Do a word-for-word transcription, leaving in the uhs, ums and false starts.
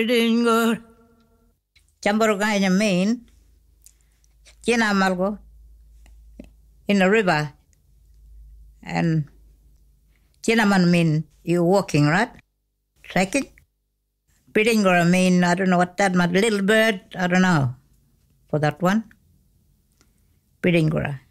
Bidingor. Chamboroganya mean China Malgo in the river. And Chinaman mean you walking, right? Trekking. Bidingor mean, I don't know what that meant. Little bird, I don't know. For that one. Bidingora.